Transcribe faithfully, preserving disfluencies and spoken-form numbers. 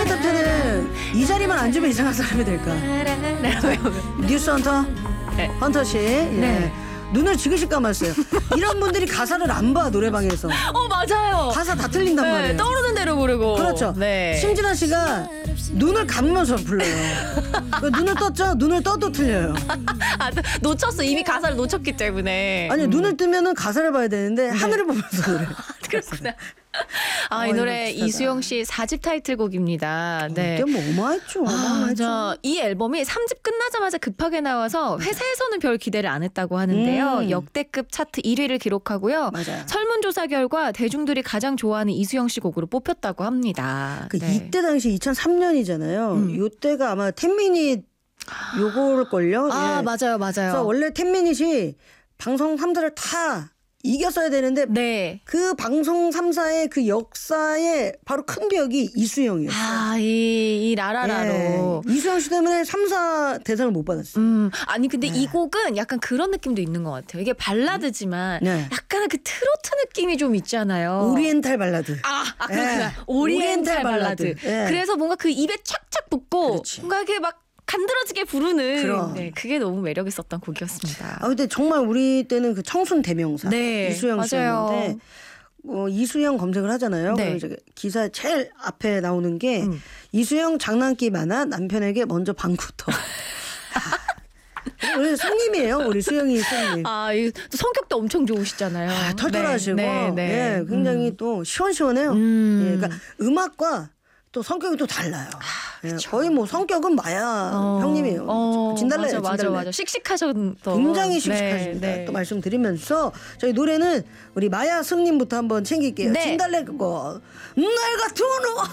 같은 편은 이 자리만 앉으면 이상한 사람이 될까? 뉴스 헌터 네. 헌터 씨, 예. 네. 눈을 지그시 감았어요. 이런 분들이 가사를 안 봐 노래방에서. 어 맞아요. 가사 다 틀린단 네, 말이에요. 떠오르는 대로 부르고. 그렇죠. 네. 심진아 씨가 눈을 감으면서 불러요. 그 눈을 떴죠? 눈을 떠도 틀려요. 아, 놓쳤어. 이미 가사를 놓쳤기 때문에. 아니 음. 눈을 뜨면은 가사를 봐야 되는데 하늘을 보면서 노래. 그렇구나. 아, 이 어, 노래 이거 비슷하다. 이수영 씨 사 집 타이틀곡입니다. 네. 이게 뭐 어마했죠. 아, 어마했죠. 저, 이 앨범이 삼 집 끝나자마자 급하게 나와서 회사에서는 별 기대를 안 했다고 하는데요. 음. 역대급 차트 일 위를 기록하고요. 맞아요. 설문조사 결과 대중들이 가장 좋아하는 이수영 씨 곡으로 뽑혔다고 합니다. 그 네. 이때 당시 이천삼 년이잖아요. 음. 요때가 아마 텐미닛 요걸걸요. 아, 예. 맞아요, 맞아요. 그래서 원래 텐미닛이 방송 삼 사를 다 이겼어야 되는데 네. 그 방송 삼 사의 그 역사에 바로 큰 벽이 이수영이었어요. 아, 이, 이 라라라로. 예. 이수영 씨 때문에 삼 사 대상을 못 받았어요. 음, 아니 근데 네. 이 곡은 약간 그런 느낌도 있는 것 같아요. 이게 발라드지만 네. 약간 그 트로트 느낌이 좀 있잖아요. 오리엔탈 발라드. 아, 아 그렇구나. 예. 오리엔탈 오리엔탈 발라드. 발라드. 예. 그래서 뭔가 그 입에 착착 붙고 그렇지. 뭔가 이렇게 막 간드러지게 부르는 그럼. 네, 그게 너무 매력 있었던 곡이었습니다. 아 근데 정말 우리 때는 그 청순 대명사 네, 이수영 맞아요. 씨였는데 어, 이수영 검색을 하잖아요. 네. 그럼 이제 기사 제일 앞에 나오는 게 음. 이수영 장난기 많아 남편에게 먼저 방구터. 우리 손님이에요. 우리 수영이 손님. 아, 이 성격도 엄청 좋으시잖아요. 아, 털털하시고 네, 네, 네. 예, 굉장히 음. 또 시원시원해요. 음. 예, 그러니까 음악과 또 성격이 또 달라요. 예, 그쵸. 거의 뭐 성격은 마야 어, 형님이에요. 어, 진달래예요. 맞아, 맞아, 진달래. 맞아. 씩씩하셨던. 굉장히 씩씩하십니다. 네, 네. 또 말씀드리면서 저희 노래는 우리 마야 승님부터 한번 챙길게요. 네. 진달래 그거 날 같은 놈